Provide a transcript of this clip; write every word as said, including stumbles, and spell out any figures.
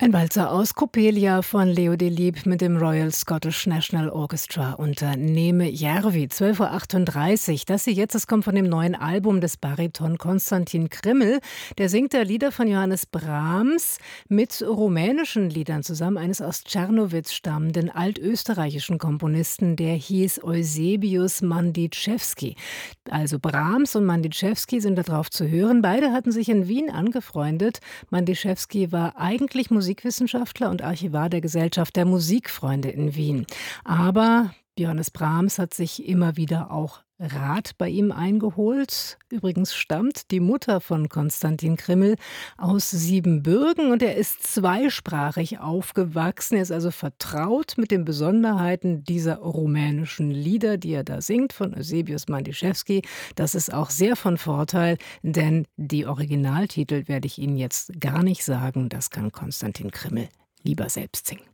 Ein Walzer aus Coppelia von Leo Delibes mit dem Royal Scottish National Orchestra unter Neeme Järvi, zwölf Uhr achtunddreißig. Das hier jetzt, das kommt von dem neuen Album des Bariton Konstantin Krimml. Der singt da Lieder von Johannes Brahms mit rumänischen Liedern zusammen, eines aus Czernowitz stammenden altösterreichischen Komponisten, der hieß Eusebius Mandichewski. Also Brahms und Mandichewski sind da drauf zu hören. Beide hatten sich in Wien angefreundet. Mandichewski war eigentlich Musikwissenschaftler und Archivar der Gesellschaft der Musikfreunde in Wien. Aber Johannes Brahms hat sich immer wieder auch Rat bei ihm eingeholt. Übrigens stammt die Mutter von Konstantin Krimml aus Siebenbürgen und er ist zweisprachig aufgewachsen. Er ist also vertraut mit den Besonderheiten dieser rumänischen Lieder, die er da singt, von Eusebius Mandichewski. Das ist auch sehr von Vorteil, denn die Originaltitel werde ich Ihnen jetzt gar nicht sagen. Das kann Konstantin Krimml lieber selbst singen.